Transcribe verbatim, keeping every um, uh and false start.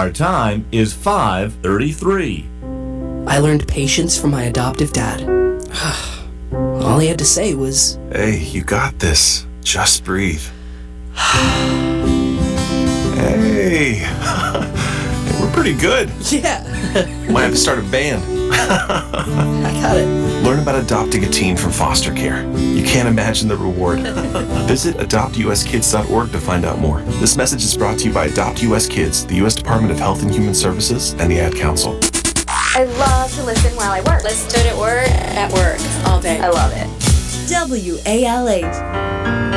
Our time is five thirty-three. I learned patience from my adoptive dad. All he had to say was, "Hey, you got this. Just breathe." Hey, we're pretty good. Yeah. Might have to start a band. I got it. Learn about adopting a teen from foster care. You can't imagine the reward. Visit adopt u s kids dot org to find out more. This message is brought to you by Adopt U S Kids, the U S Department of Health and Human Services, and the Ad Council. I love to listen while I work. Listen to it at work, at work, all day. I love it. W A L H